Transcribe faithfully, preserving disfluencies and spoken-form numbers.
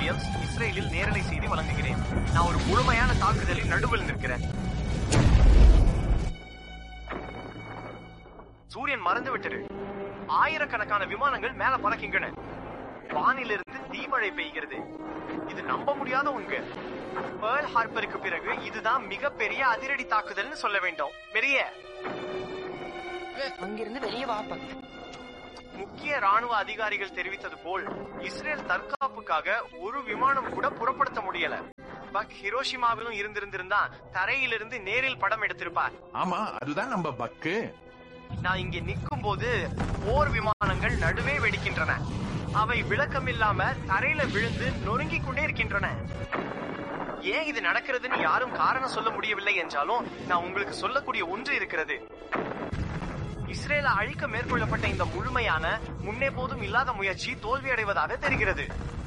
Williams, இஸ்ரேலில் நேரலை செய்தி வழங்குகிறேன். நான் ஒரு முழுமையான தாக்குதலில் நடுவில் நிற்கிறேன். சூரியன் மறந்து விட்டது. ஆயிரக்கணக்கான விமானங்கள் மேல பறக்கின்றன. வானிலிருந்து தீமழை பெய்கிறது. இது நம்ப முடியாத உண்மை. பேர்ல் ஹார்பருக்கு பிறகு இதுதான் மிகப்பெரிய அதிரடி தாக்குதல்னு சொல்ல வேண்டும். பெரிய அங்கிருந்து வெளியே வாப்ப. முக்கிய ராணுவ அதிகாரிகள் தெரிவித்தது போல் இஸ்ரேல் தற்காப்புக்காக ஒரு விமானம் கூட புறப்படுத்த முடியல. பக் ஹிரோஷிமாவிலும் இருந்திருந்திருந்தா தரையிலிருந்து நேரில் படம் எடுத்திருப்பார். ஆமா, அதுதான் நம்ம பக்கு. நான் இங்கே நிற்கும் போது போர் விமானங்கள் நடுவே வெடிக்கின்றன. அவை விளக்கமில்லாம தரையில விழுந்து நொறுங்கிக் கொண்டே இருக்கின்றன. ஏன் இது நடக்கிறதுன்னு யாரும் காரணம் சொல்ல முடியவில்லை என்றாலும் நான் உங்களுக்கு சொல்லக்கூடிய ஒன்று இருக்கிறது. இஸ்ரேலை அழிக்க மேற்கொள்ளப்பட்ட இந்த முழுமையான முன்னே போதும் இல்லாத முயற்சி தோல்வியடைவதாக தெரிகிறது.